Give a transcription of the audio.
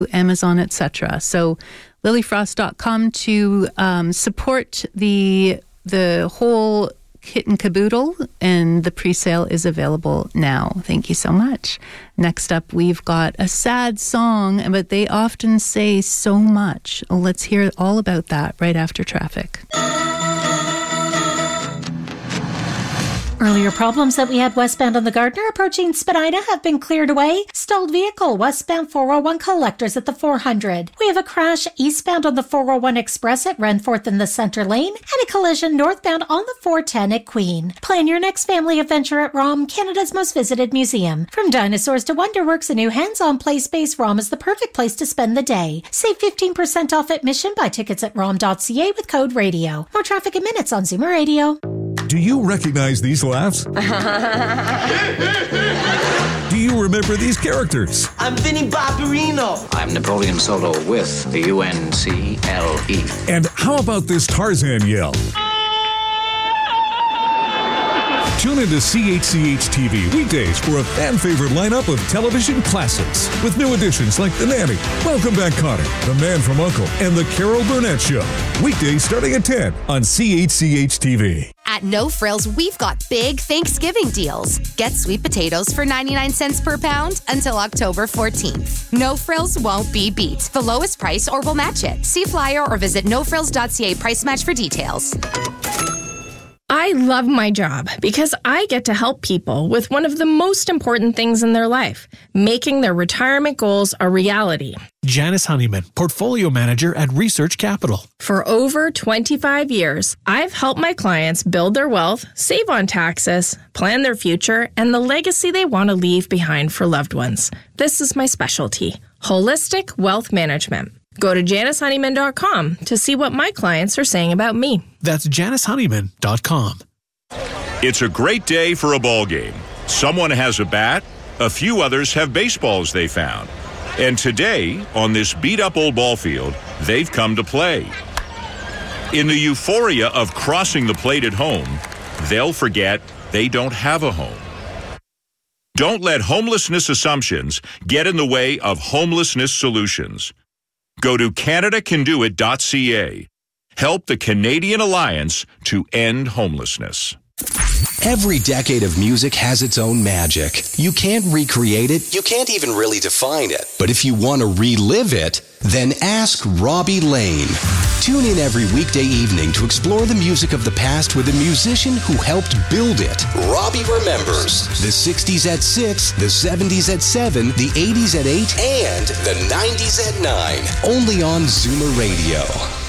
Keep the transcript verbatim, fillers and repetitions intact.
Amazon, et cetera. So lily frost dot com to um, support the the whole kit and caboodle, and the pre-sale is available now. Thank you so much. Next up, we've got a sad song, but they often say so much. Oh, let's hear all about that right after traffic. Earlier problems that we had westbound on the Gardiner approaching Spadina have been cleared away. Stalled vehicle westbound four oh one collectors at the four hundred. We have a crash eastbound on the four oh one Express at Renforth in the center lane, and a collision northbound on the four ten at Queen. Plan your next family adventure at ROM, Canada's most visited museum. From dinosaurs to Wonderworks, a new hands-on play space, ROM is the perfect place to spend the day. Save fifteen percent off admission. Buy tickets at rom dot c a with code radio. More traffic in minutes on Zoomer Radio. Do you recognize these laughs? Do you remember these characters? I'm Vinnie Barbarino. I'm Napoleon Solo with the U N C L E. And how about this Tarzan yell? Tune into C H C H T V weekdays for a fan-favorite lineup of television classics with new additions like The Nanny, Welcome Back Kotter, The Man from U N C L E, and The Carol Burnett Show. Weekdays starting at ten on C H C H T V. At No Frills, we've got big Thanksgiving deals. Get sweet potatoes for ninety-nine cents per pound until October fourteenth. No Frills won't be beat. The lowest price or we'll match it. See flyer or visit no frills dot c a price match for details. I love my job because I get to help people with one of the most important things in their life, making their retirement goals a reality. Janice Honeyman, Portfolio Manager at Research Capital. For over twenty-five years, I've helped my clients build their wealth, save on taxes, plan their future, and the legacy they want to leave behind for loved ones. This is my specialty, holistic wealth management. Go to janice honeyman dot com to see what my clients are saying about me. That's janice honeyman dot com. It's a great day for a ball game. Someone has a bat, a few others have baseballs they found. And today, on this beat-up old ball field, they've come to play. In the euphoria of crossing the plate at home, they'll forget they don't have a home. Don't let homelessness assumptions get in the way of homelessness solutions. Go to canada can do it dot c a. Help the Canadian Alliance to end homelessness. Every decade of music has its own magic. You can't recreate it. You can't even really define it. But if you want to relive it, then ask Robbie Lane. Tune in every weekday evening to explore the music of the past with a musician who helped build it. Robbie remembers the sixties at six, the seventies at seven, the eighties at eight, and the nineties at nine. Only on Zoomer Radio.